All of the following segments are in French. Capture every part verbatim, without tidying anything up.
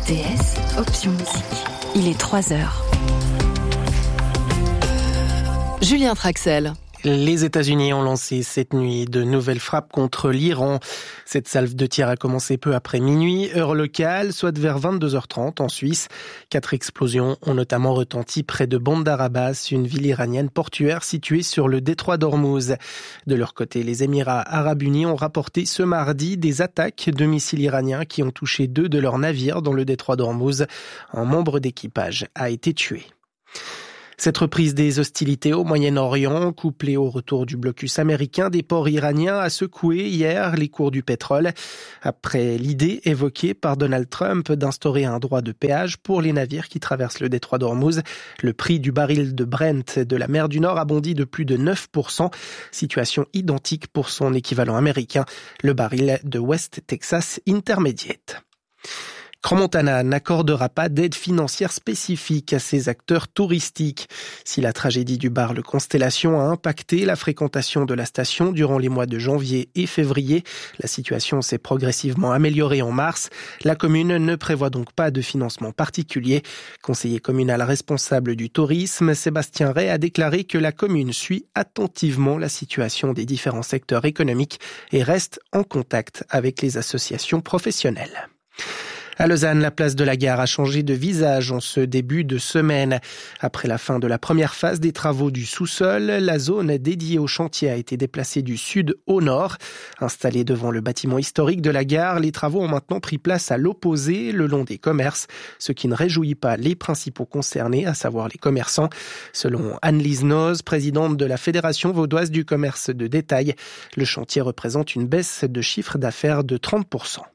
R T S, option musique. Il est trois heures. Julien Traxel. Les États-Unis ont lancé cette nuit de nouvelles frappes contre l'Iran. Cette salve de tir a commencé peu après minuit, heure locale, soit vers vingt-deux heures trente en Suisse. Quatre explosions ont notamment retenti près de Bandar Abbas, une ville iranienne portuaire située sur le détroit d'Ormuz. De leur côté, les Émirats arabes unis ont rapporté ce mardi des attaques de missiles iraniens qui ont touché deux de leurs navires dans le détroit d'Ormuz. Un membre d'équipage a été tué. Cette reprise des hostilités au Moyen-Orient, couplée au retour du blocus américain des ports iraniens, a secoué hier les cours du pétrole. Après l'idée évoquée par Donald Trump d'instaurer un droit de péage pour les navires qui traversent le détroit d'Ormuz, le prix du baril de Brent de la mer du Nord a bondi de plus de neuf pour cent, situation identique pour son équivalent américain, le baril de West Texas Intermediate. Crans-Montana n'accordera pas d'aide financière spécifique à ses acteurs touristiques. Si la tragédie du bar Le Constellation a impacté la fréquentation de la station durant les mois de janvier et février, la situation s'est progressivement améliorée en mars. La commune ne prévoit donc pas de financement particulier. Conseiller communal responsable du tourisme, Sébastien Ray a déclaré que la commune suit attentivement la situation des différents secteurs économiques et reste en contact avec les associations professionnelles. À Lausanne, la place de la Gare a changé de visage en ce début de semaine. Après la fin de la première phase des travaux du sous-sol, la zone dédiée au chantier a été déplacée du sud au nord. Installée devant le bâtiment historique de la gare, les travaux ont maintenant pris place à l'opposé, le long des commerces, ce qui ne réjouit pas les principaux concernés, à savoir les commerçants. Selon Anne-Lise Noz, présidente de la Fédération vaudoise du commerce de détail, le chantier représente une baisse de chiffre d'affaires de trente pour cent.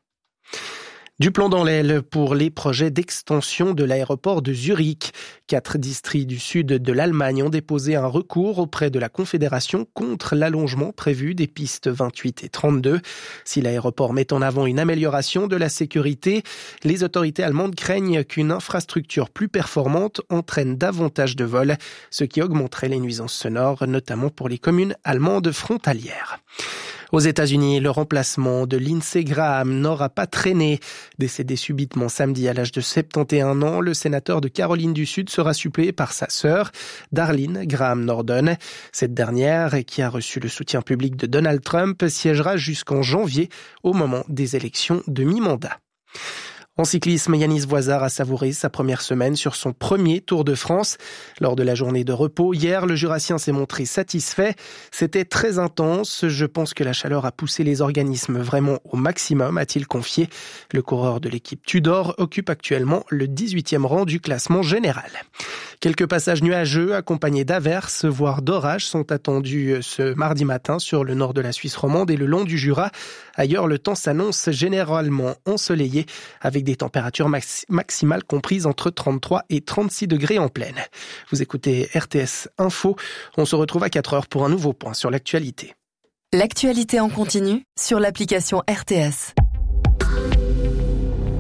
Du plomb dans l'aile pour les projets d'extension de l'aéroport de Zurich. Quatre districts du sud de l'Allemagne ont déposé un recours auprès de la Confédération contre l'allongement prévu des pistes vingt-huit et trente-deux. Si l'aéroport met en avant une amélioration de la sécurité, les autorités allemandes craignent qu'une infrastructure plus performante entraîne davantage de vols, ce qui augmenterait les nuisances sonores, notamment pour les communes allemandes frontalières. Aux États-Unis, le remplacement de Lindsey Graham n'aura pas traîné. Décédé subitement samedi à l'âge de soixante et un ans, le sénateur de Caroline du Sud sera suppléé par sa sœur, Darlene Graham Norden. Cette dernière, qui a reçu le soutien public de Donald Trump, siégera jusqu'en janvier, au moment des élections de mi-mandat. En cyclisme, Yanis Voisard a savouré sa première semaine sur son premier Tour de France. Lors de la journée de repos, hier, le Jurassien s'est montré satisfait. C'était très intense. Je pense que la chaleur a poussé les organismes vraiment au maximum, a-t-il confié. Le coureur de l'équipe Tudor occupe actuellement le dix-huitième rang du classement général. Quelques passages nuageux accompagnés d'averses, voire d'orages, sont attendus ce mardi matin sur le nord de la Suisse romande et le long du Jura. Ailleurs, le temps s'annonce généralement ensoleillé, avec des températures max- maximales comprises entre trente-trois et trente-six degrés en pleine. Vous écoutez R T S Info. On se retrouve à quatre heures pour un nouveau point sur l'actualité. L'actualité en continu sur l'application R T S.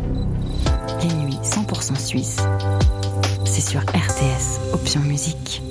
Les nuits cent pour cent suisses. C'est sur R T S, option musique.